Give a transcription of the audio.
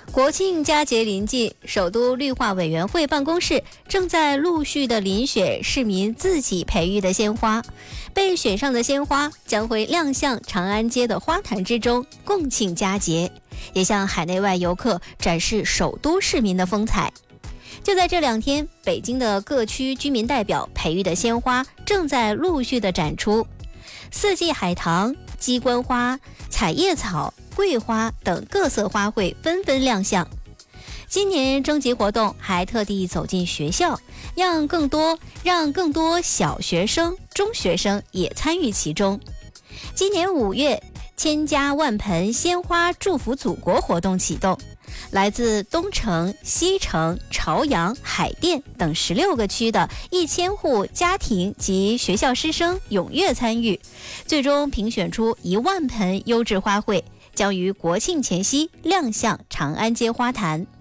国庆佳节临近，首都绿化委员会办公室正在陆续的遴选市民自己培育的鲜花，被选上的鲜花将会亮相长安街的花坛之中，共庆佳节，也向海内外游客展示首都市民的风采。就在这2天，北京的各区居民代表培育的鲜花正在陆续的展出，四季海棠、鸡冠花、彩叶草、桂花等各色花卉纷纷亮相。今年征集活动还特地走进学校，让更多小学生、中学生也参与其中。今年5月，千家万盆鲜花祝福祖国活动启动，来自东城、西城、朝阳、海淀等16个区的1000户家庭及学校师生踊跃参与，最终评选出1万盆优质花卉，将于国庆前夕亮相长安街花坛。